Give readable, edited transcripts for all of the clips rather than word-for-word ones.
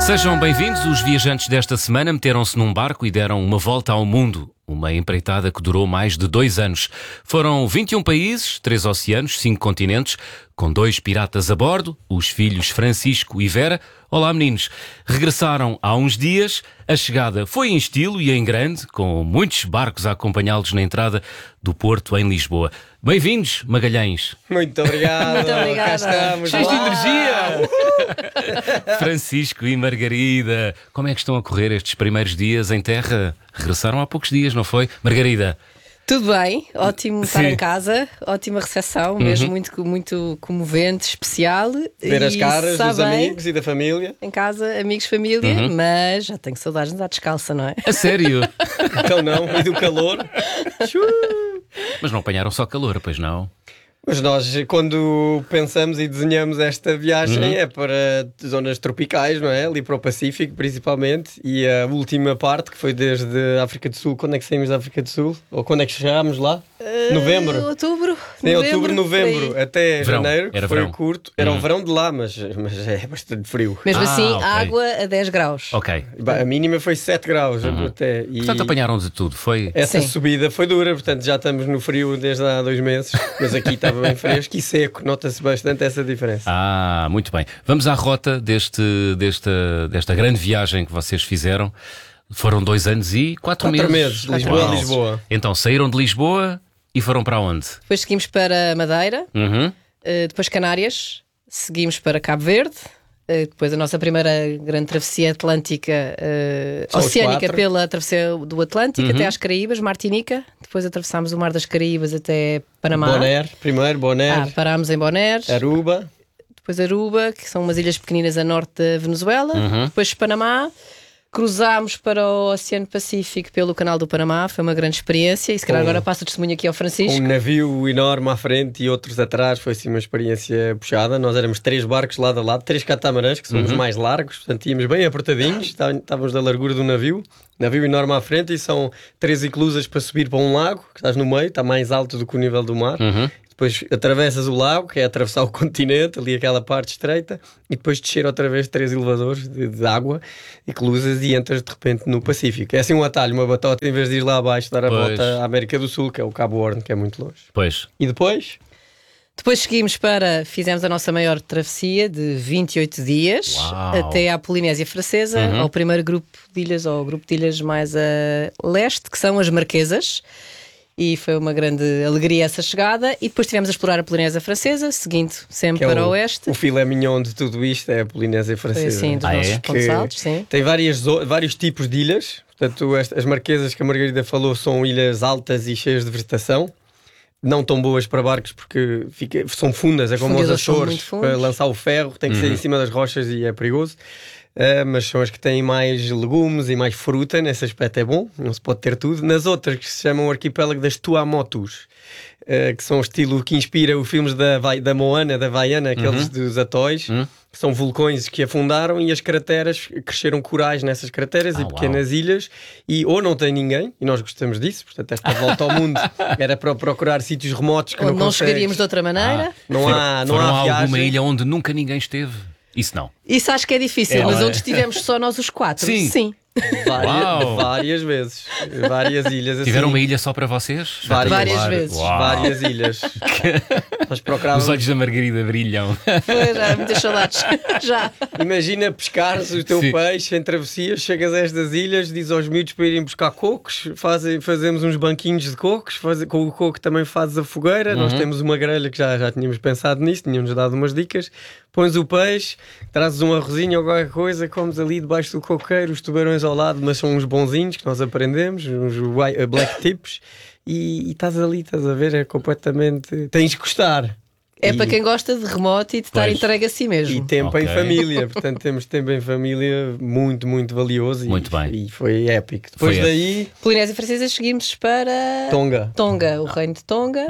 Sejam bem-vindos. Os viajantes desta semana meteram-se num barco e deram uma volta ao mundo. Uma empreitada que durou mais de 2 anos. Foram 21 países, 3 oceanos, 5 continentes, com 2 piratas a bordo, os filhos Francisco e Vera. Olá, meninos. Regressaram há uns dias. A chegada foi em estilo e em grande, com muitos barcos a acompanhá-los na entrada do Porto em Lisboa. Bem-vindos, Magalhães. Muito obrigado. Muito obrigada. Cá estamos. Cheios de energia! Francisco e Margarida, como é que estão a correr estes primeiros dias em terra? Regressaram há poucos dias, não foi? Margarida? Tudo bem, ótimo estar Sim. em casa, ótima recepção, mesmo muito comovente, especial. Ver as E caras dos sabem, amigos e da família. em casa, amigos, família, mas já tenho saudades de andar descalça, não é? A sério? Então não, e do calor. Mas não apanharam só calor, pois não? Mas nós, quando pensamos e desenhamos esta viagem, é para zonas tropicais, não é? Ali para o Pacífico, principalmente. E a última parte, que foi desde a África do Sul. Quando é que saímos da África do Sul? Ou quando é que chegámos lá? Novembro. Outubro, Em outubro, novembro, por aí. até Verão. janeiro, que Era foi verão. curto. Era o verão de lá, mas é bastante frio. Mesmo assim, ok. água a 10 graus. Ok. A mínima foi 7 graus até. E Portanto, apanharam de tudo, foi? essa Sim. subida foi dura, portanto já estamos no frio desde há 2 meses, mas aqui estava bem fresco e seco, nota-se bastante essa diferença. Ah, muito bem. Vamos à rota desta grande viagem que vocês fizeram. Foram 2 anos e 4 4 meses. meses, Lisboa a Uau. Lisboa. Então saíram de Lisboa e foram para onde? Depois seguimos para Madeira, Uhum. depois Canárias, seguimos para Cabo Verde. Depois a nossa primeira grande travessia atlântica, São os oceânica 4. pela travessia do Atlântico até às Caraíbas, Martinica. Depois atravessámos o Mar das Caraíbas até Panamá. Bonaire, primeiro, Bonaire, Parámos em Bonaire. Aruba, Depois Aruba, que são umas ilhas pequeninas a norte da Venezuela. Depois Panamá. Cruzámos para o Oceano Pacífico pelo Canal do Panamá. Foi uma grande experiência. E se calhar agora passo o testemunho aqui ao Francisco. um navio enorme à frente e outros atrás, foi assim uma experiência puxada. Nós éramos 3 barcos lado a lado, 3 catamarãs, que somos mais largos, portanto íamos bem apertadinhos, estávamos da largura do navio enorme à frente, e são 3 eclusas para subir para um lago, que estás no meio, está mais alto do que o nível do mar. Depois atravessas o lago, que é atravessar o continente, ali aquela parte estreita, e depois descer outra vez 3 elevadores de água, eclusas, e entras de repente no Pacífico. É assim um atalho, uma batota, em vez de ir lá abaixo dar a Pois. volta à América do Sul, que é o Cabo Horn, que é muito longe. Pois. E depois? Depois fizemos a nossa maior travessia de 28 dias Uau. até à Polinésia Francesa, ao primeiro grupo de ilhas, ou ao grupo de ilhas mais a leste, que são as Marquesas. E foi uma grande alegria essa chegada. E depois tivemos a explorar a Polinésia Francesa, seguindo sempre Que é para o oeste. O filé mignon de tudo isto é a Polinésia Foi Francesa. assim, dos Ah, é? nossos pontos Que altos, sim. Tem vários tipos de ilhas. Portanto, as Marquesas que a Margarida falou são ilhas altas e cheias de vegetação. Não tão boas para barcos porque são fundas, é como os Fundadores são Açores. muito fundos. Para lançar o ferro tem que ser em cima das rochas e é perigoso. Mas são as que têm mais legumes e mais fruta. Nesse aspecto é bom, não se pode ter tudo. Nas outras, que se chamam o arquipélago das Tuamotus, que são o estilo que inspira os filmes da Moana, da Vaiana, aqueles dos atóis, que são vulcões que afundaram, e as crateras, cresceram corais nessas crateras e pequenas ilhas, e ou não tem ninguém, e nós gostamos disso, portanto esta volta ao mundo era para procurar sítios remotos que Onde não não consegues. chegaríamos de outra maneira. Não há Foram a viagem. alguma ilha onde nunca ninguém esteve? Isso não. Isso acho que é difícil, É, mas não é? onde estivemos só nós os 4, Sim. sim. Uau. Várias vezes. Várias ilhas. Tiveram assim. uma ilha só para vocês? Várias Espetacular. vezes. Uau. Várias ilhas. Nós Os procurávamos. olhos da Margarida brilham. Foi, já, muitas saudades. Já. Imagina pescares o teu Sim. peixe em travessia, chegas a estas ilhas, dizes aos miúdos para irem buscar cocos, fazemos uns banquinhos de cocos, com o coco também fazes a fogueira. Nós temos uma grelha que já tínhamos pensado nisso, tínhamos dado umas dicas. Pões o peixe, trazes um arrozinho ou qualquer coisa, comes ali debaixo do coqueiro, os tubarões ao lado, mas são uns bonzinhos que nós aprendemos, uns black tips, e estás ali, estás a ver, é completamente. Tens que gostar. É para quem gosta de remoto e de estar Pois. entregue a si mesmo. E tempo Ok. em família, portanto temos tempo em família muito, muito valioso. Muito bem. E foi épico. Depois Foi daí, Polinésia Francesa seguimos para Tonga. o reino de Tonga,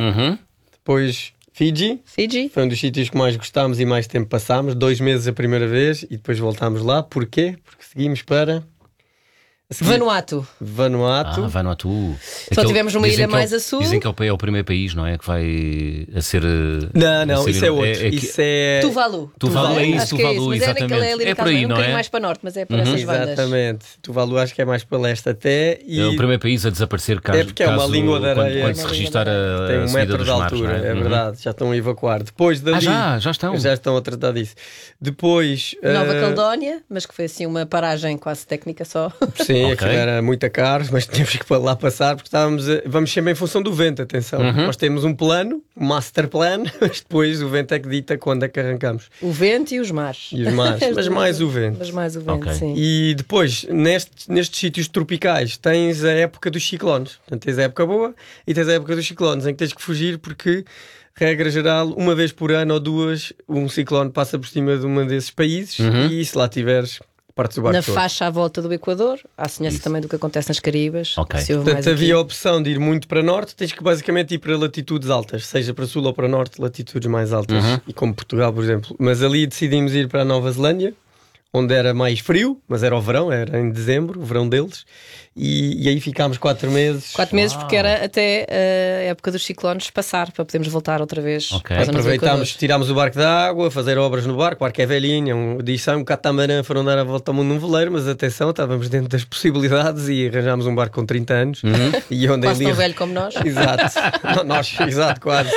Depois Fiji. Fiji. Foi um dos sítios que mais gostámos e mais tempo passámos. 2 meses a primeira vez e depois voltámos lá. Porquê? Porque seguimos para Vanuatu. Vanuatu. Vanuatu. Só tivemos uma ilha dizem que mais a sul. Dizem que é o primeiro país, não é? Que vai a ser. Não, isso é outro. Isso é. Tuvalu. Tuvalu, é isso, Acho que é Tuvalu, mas exatamente. É, ali É por aí, um não bocadinho é? mais para norte, mas é para essas bandas. Exatamente. Tuvalu acho que é mais para leste até. E É o primeiro país a desaparecer caso, é porque é uma língua de areia. quando se registar a tem 1 subida metro dos de mares, altura, não é verdade. Já estão a evacuar. Depois dali. Já estão. Já estão a tratar disso. Depois. Nova Caledónia, mas que foi assim uma paragem quase técnica só. Sim, Ok. aquilo era muito caro, mas tínhamos que para lá passar porque vamos sempre em função do vento, atenção. Nós temos um plano, um master plan, mas depois o vento é que dita quando é que arrancamos. O vento e os mares. E os mares, mas mais o vento. Mas mais o vento, Ok. sim. E depois, nestes sítios tropicais, tens a época dos ciclones. Portanto, tens a época boa e tens a época dos ciclones, em que tens que fugir porque, regra geral, uma vez por ano ou duas, um ciclone passa por cima de um desses países e se lá tiveres, partes do barco Na todo. faixa à volta do Equador, à semelhança também do que acontece nas Caribas. Ok. Se houve Portanto, mais havia a aqui. opção de ir muito para norte, tens que basicamente ir para latitudes altas, seja para sul ou para norte, latitudes mais altas, e como Portugal, por exemplo. Mas ali decidimos ir para a Nova Zelândia, onde era mais frio, mas era o verão, era em dezembro, o verão deles, e aí ficámos 4 meses. 4 meses, porque era até a época dos ciclones passar, para podermos voltar outra vez. Ok. para a zona do Aproveitámos, Equador. tirámos o barco da água, fazer obras no barco, o barco é velhinho, um catamarã, foram dar a volta ao mundo num veleiro, mas atenção, estávamos dentro das possibilidades e arranjámos um barco com 30 anos. E eu andei Quase ali. tão velho como nós. Exato, exato, quase.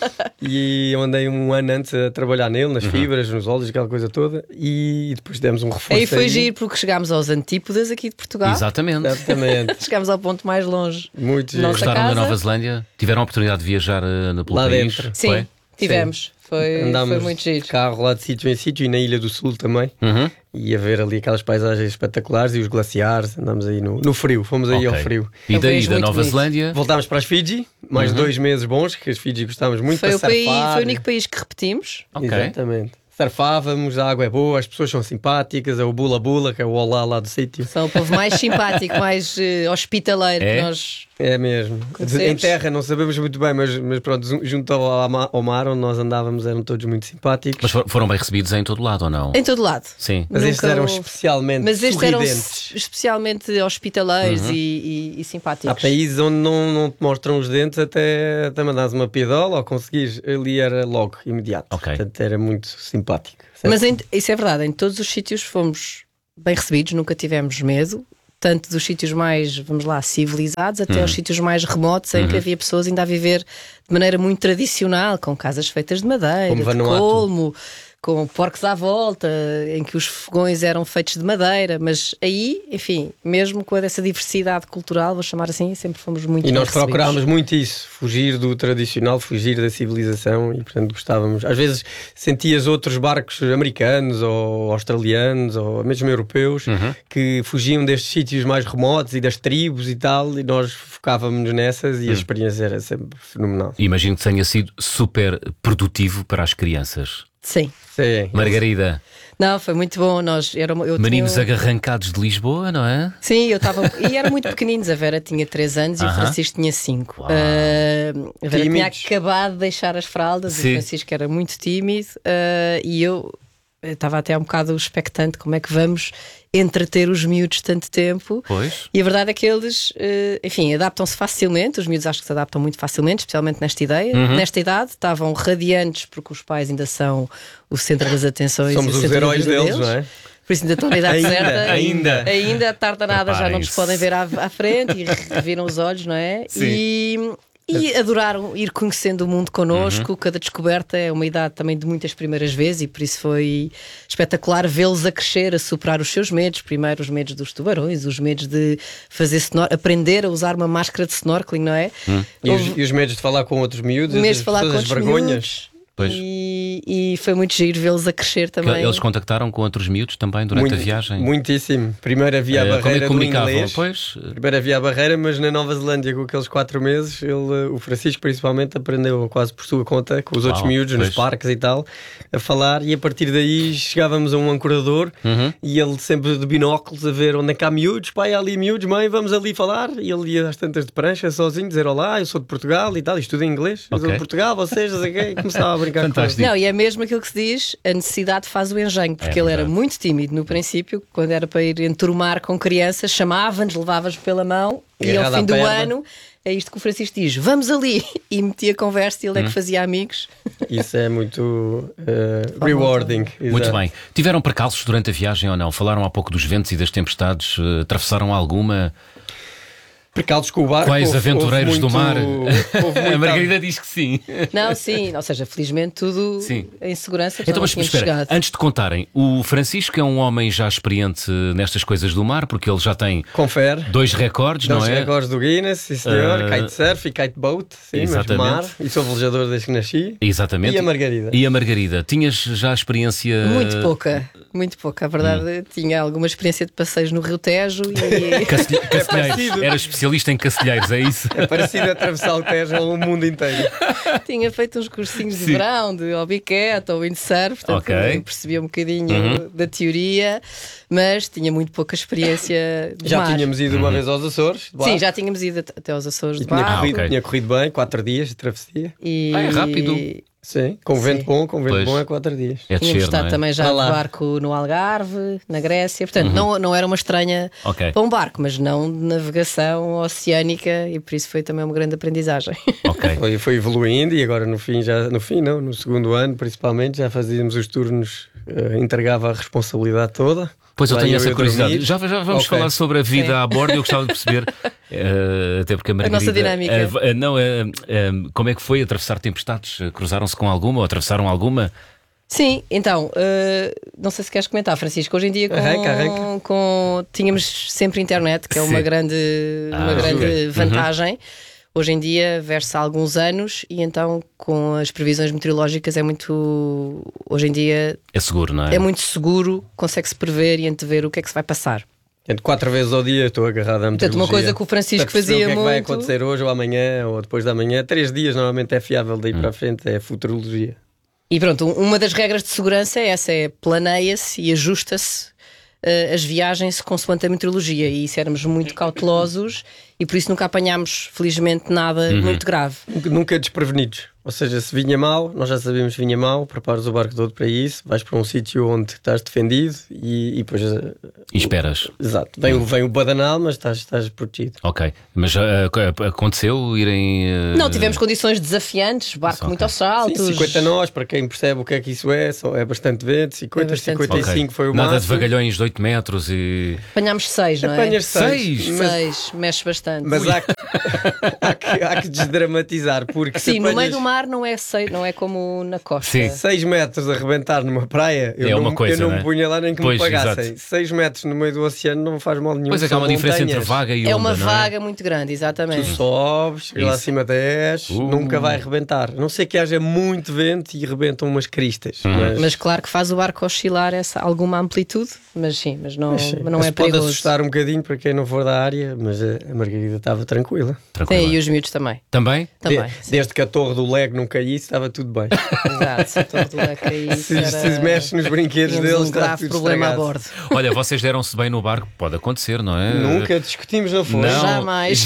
E eu andei um ano antes a trabalhar nele, nas fibras, nos óleos, aquela coisa toda, e depois demos um reforço. Aí foi giro, porque chegámos aos antípodas aqui de Portugal. Exatamente. Exatamente, Chegámos ao ponto mais longe. muito giro. Nossa Gostaram da casa. Nova Zelândia? Tiveram a oportunidade de viajar pelo Lá país? dentro. Sim, Foi? tivemos. Foi Andámos muito giro. de carro lá de sítio em sítio e na Ilha do Sul também. Uhum. E a ver ali aquelas paisagens espetaculares e os glaciares. Andámos aí no frio, fomos aí ao Ok. frio. E É um daí, país da muito Nova bonito. Zelândia? Voltámos para as Fiji, mais 2 meses bons, que as Fiji gostávamos muito Foi de o, país, surfar. foi o único país que repetimos. Ok. Exatamente. Surfávamos, a água é boa, as pessoas são simpáticas, é o bula-bula, que é o olá lá do sítio. São o povo mais simpático, mais hospitaleiro É? que nós. É mesmo. Conhecemos. Em terra não sabemos muito bem, mas pronto, junto ao mar onde nós andávamos eram todos muito simpáticos. Mas foram bem recebidos em todo lado, ou não? Em todo lado. Sim. Mas estes Nunca eram houve- especialmente Mas estes eram sorridentes. especialmente hospitaleiros e simpáticos. Há países onde não te mostram os dentes até mandares uma piadola ou conseguires. Ali era logo, imediato. Ok. Portanto, era muito simpático. Mas isso é verdade, em todos os sítios fomos bem recebidos, nunca tivemos medo. Tanto dos sítios mais, vamos lá, civilizados, até aos sítios mais remotos, em que havia pessoas ainda a viver de maneira muito tradicional, com casas feitas de madeira, Como de Vanuatu. colmo, com porcos à volta, em que os fogões eram feitos de madeira. Mas aí, enfim, mesmo com essa diversidade cultural, vou chamar assim, sempre fomos muito E bem nós recebidos. procurámos muito isso, fugir do tradicional, fugir da civilização e, portanto, gostávamos. Às vezes sentias outros barcos americanos ou australianos ou mesmo europeus que fugiam destes sítios mais remotos e das tribos e tal, e nós focávamos nessas e a experiência era sempre fenomenal. Imagino que tenha sido super produtivo para as crianças. Sim. Sim. Margarida, Não, foi muito bom. Eu meninos tinha... agarrancados de Lisboa, não é? Sim, eu estava. E eram muito pequeninos. A Vera tinha 3 anos e o Francisco tinha 5. Uau. A Vera tinha Tímidos. acabado de deixar as fraldas. Sim. O Francisco era muito tímido. E eu estava até um bocado expectante como é que vamos entreter os miúdos tanto tempo. Pois. E a verdade é que eles, enfim, adaptam-se facilmente. Os miúdos acho que se adaptam muito facilmente, especialmente nesta ideia. Nesta idade, estavam radiantes porque os pais ainda são o centro das atenções. Somos e o os centro da heróis vida deles, não é? Por isso ainda estão na idade Ainda, certa. ainda. Tarde nada, já não nos Preparem-se. podem ver à frente e reviram os olhos, não é? E adoraram ir conhecendo o mundo connosco. Cada descoberta é uma idade também de muitas primeiras vezes e por isso foi espetacular vê-los a crescer, a superar os seus medos. Primeiro os medos dos tubarões, os medos de fazer aprender a usar uma máscara de snorkeling, não é? E os medos de falar com outros miúdos, Medo as de falar com pessoas, as outros vergonhas. miúdos. Pois. E foi muito giro vê-los a crescer Que também. eles contactaram com outros miúdos também durante a viagem. Muitíssimo. Primeiro havia a Como é barreira que do comunicavam? inglês. Pois. Primeiro havia a barreira, mas na Nova Zelândia, com aqueles 4 meses, o Francisco principalmente aprendeu quase por sua conta, com os outros miúdos, nos pois. parques e tal, a falar, e a partir daí chegávamos a um ancorador e ele sempre de binóculos a ver onde é que há miúdos, pai, há ali miúdos, mãe, vamos ali falar, e ele ia às tantas de prancha sozinho, dizer olá, eu sou de Portugal e tal, e estudo em inglês, eu sou Ok. de Portugal, vocês, não sei o quê, e começava a brincar com ele. Fantástico. Não, e é mesmo aquilo que se diz, a necessidade faz o engenho, porque É ele era verdade. muito tímido no princípio, quando era para ir enturmar com crianças, chamava-nos, levava-nos pela mão e ao Agarrado fim à do perna. ano, é isto que o Francisco diz, vamos ali, e metia conversa e ele é que fazia amigos. Isso é muito rewarding. Muito exato. bem. Tiveram percalços durante a viagem ou não? Falaram há pouco dos ventos e das tempestades. Atravessaram alguma? Percalços com o barco. Quais houve aventureiros do muito- mar? houve A muita- Margarida diz que sim. Não, sim, ou seja, felizmente tudo Sim. em segurança, porque Então, nós mas tínhamos espera, chegado. antes de contarem, o Francisco é um homem já experiente nestas coisas do mar, porque ele já tem Confere. 2 recordes, não Dois é? recordes do Guinness, sim senhor. Uh, Kitesurf e kiteboat. Sim, mas exatamente. mar. E sou velejador desde que nasci. Exatamente. E a Margarida? E a Margarida? Tinhas já experiência? Muito pouca. A verdade, tinha alguma experiência de passeios no Rio Tejo e Cacilheiros. parecido. Era especialista em cacilheiros, é isso? É parecido a atravessar o Tejo ao mundo inteiro. tinha feito uns cursinhos de Sim. verão, de hobbycat ou windsurf, portanto Ok. percebia um bocadinho da teoria, mas tinha muito pouca experiência de Já mar. tínhamos ido uma vez aos Açores. de Sim, barco, já tínhamos ido até aos Açores e de barco. ok. tinha corrido bem, 4 dias de travessia. E Ah, é rápido. Sim, com vento Sim. bom, com vento Pois. bom é 4 dias. É Tínhamos descer, não estado é? também já Vá de lá. barco no Algarve, na Grécia, portanto não era uma estranha Ok. para um barco, mas não de navegação oceânica e por isso foi também uma grande aprendizagem. Ok. Foi evoluindo e agora no segundo ano principalmente, já fazíamos os turnos, entregava a responsabilidade toda. Pois eu Lá tenho ia essa eu curiosidade. dormir. Já vamos Ok. falar sobre a vida Sim. a bordo. Eu gostava de perceber, até porque a Margarida. nossa dinâmica. Como é que foi atravessar tempestades? Cruzaram-se com alguma ou atravessaram alguma? Sim, então, não sei se queres comentar, Francisco. Hoje em dia Arranca. tínhamos sempre internet, que é uma Sim. grande ok. vantagem. Hoje em dia, versa há alguns anos, e então com as previsões meteorológicas é muito. Hoje em dia É seguro, não é? é muito seguro, consegue-se prever e antever o que é que se vai passar. Portanto, 4 vezes ao dia estou agarrado à meteorologia. Portanto, uma coisa que o Francisco Para perceber fazia o que é que vai muito. acontecer hoje ou amanhã ou depois da manhã. 3 dias normalmente é fiável daí para a frente, é futurologia. E pronto, uma das regras de segurança é essa: é planeia-se e ajusta-se as viagens consoante a meteorologia. E isso éramos muito cautelosos e por isso nunca apanhámos, felizmente, nada muito grave. Nunca desprevenidos. Ou seja, se vinha mal, nós já sabíamos que vinha mal, preparas o barco todo para isso, vais para um sítio onde estás defendido e depois. E esperas. Exato. Vem o badanal, mas estás protegido. Ok. Mas aconteceu irem. Não tivemos condições desafiantes, barco Ok. muito aos Sim, saltos. 50 nós, para quem percebe o que é que isso é, é bastante vento, 50, É bastante 55 Ok. foi o Nada de máximo. vagalhões de 8 metros e. Apanhámos 6, não é? Apanhas 6, mas, 6, mexe bastante. mas há que desdramatizar, porque se Sim, no meio apanhas do mar não é 6, não é como na costa. Sim. 6 metros a rebentar numa praia, É uma coisa, eu não não é? me punha lá nem que Pois, me pagassem. exato. 6 metros no meio do oceano não faz mal nenhum. Pois é que há são uma diferença entre montanhas. vaga e onda. É uma não vaga muito grande, Tu exatamente. sobes, chega lá Isso. acima 10, nunca vai rebentar. A não sei que haja muito vento e rebentam umas cristas. Mas claro que faz o barco oscilar alguma amplitude, mas sim, mas não Mas é pode perigoso. assustar um bocadinho para quem não for da área, mas a Margarida estava tranquila. Tranquilo. Sim, e os miúdos também. Também? Também. De- desde que a torre do Lego não caísse, estava tudo bem. Exato, se todo leque aí, Se mexe nos brinquedos tínhamos deles, um está grave tudo problema a estragado. bordo. Olha, vocês deram-se bem no barco, pode acontecer, não é? Nunca discutimos, não foi? Não. Jamais.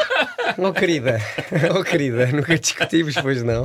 Oh querida, nunca discutimos, pois não.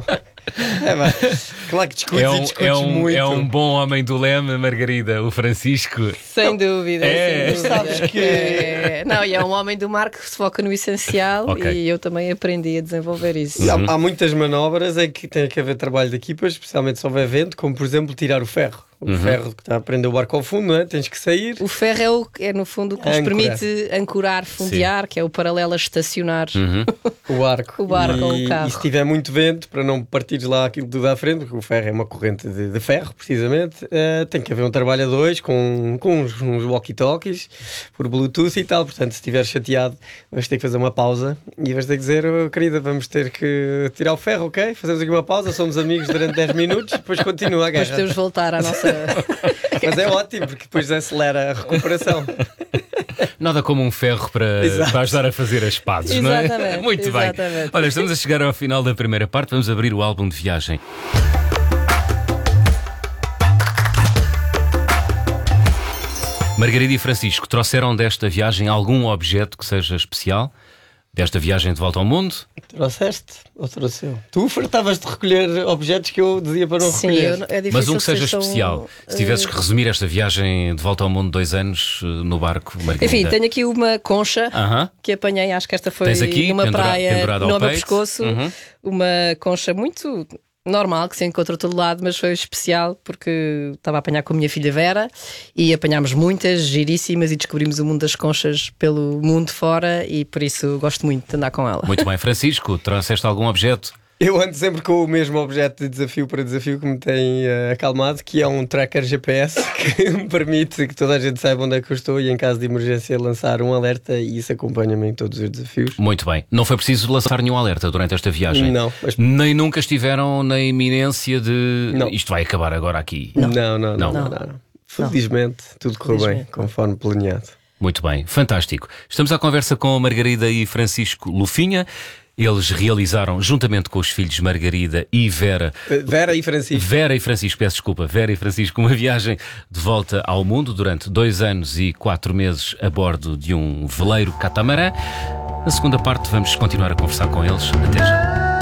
Claro que discutes e discutes muito. É um bom homem do leme, Margarida, o Francisco. Sem dúvida, É. sem dúvida. Sabes que- Não, e é um homem do mar que se foca no essencial Ok. e eu também aprendi a desenvolver isso. Há muitas manobras em que tem que haver trabalho de equipas, especialmente se houver vento, como por exemplo tirar o ferro. O ferro que está a prender o barco ao fundo, não é? Tens que sair. O ferro é no fundo o que nos Âncora. permite ancorar, fundear, que é o paralelo a estacionar O barco. o barco ou o carro. E se tiver muito vento, para não partires lá aquilo tudo à frente, porque o ferro é uma corrente de ferro, precisamente, tem que haver um trabalho a dois com uns walkie-talkies por Bluetooth e tal. Portanto, se estiver chateado, vais ter que fazer uma pausa e vais ter que dizer: "Oh, querida, vamos ter que tirar o ferro, ok? Fazemos aqui uma pausa, somos amigos durante 10 minutos, depois continua a Depois guerra." podemos voltar à nossa. Mas é ótimo, porque depois acelera a recuperação. Nada como um ferro para Exato. ajudar a fazer as pazes, não é? Exatamente, Muito bem. exatamente. Olha, estamos a chegar ao final da primeira parte, vamos abrir o álbum de viagem. Margarida e Francisco, trouxeram desta viagem algum objeto que seja especial? desta viagem de volta ao mundo? Trouxeste ou trouxeu? Tu fartavas de recolher objetos que eu dizia para não Sim, recolher. é difícil. Mas um que seja são, especial. Se tivesses que resumir esta viagem de volta ao mundo, 2 anos no barco, Margarida. Enfim, tenho aqui uma concha Aham. que apanhei, acho que esta foi Tens aqui, numa praia pendurada ao no meu peito. pescoço. Uma concha muito normal, que se encontra a todo lado, mas foi especial porque estava a apanhar com a minha filha Vera e apanhámos muitas, giríssimas, e descobrimos o mundo das conchas pelo mundo fora, e por isso gosto muito de andar com ela. Muito bem, Francisco, trouxeste algum objeto? Eu ando sempre com o mesmo objeto de desafio para desafio que me tem acalmado, que é um tracker GPS que me permite que toda a gente saiba onde é que eu estou e, em caso de emergência, lançar um alerta, e isso acompanha-me em todos os desafios. Muito bem. Não foi preciso lançar nenhum alerta durante esta viagem? Não, mas... Nem nunca estiveram na iminência de Não. isto vai acabar agora aqui? Não. Felizmente, tudo correu bem, conforme planeado. Muito bem, fantástico. Estamos à conversa com a Margarida e Francisco Lufinha. Eles realizaram, juntamente com os filhos Margarida e Vera Vera e Francisco. Vera e Francisco, peço desculpa, Vera e Francisco, uma viagem de volta ao mundo durante 2 anos e 4 meses a bordo de um veleiro catamarã. Na segunda parte vamos continuar a conversar com eles. Até já.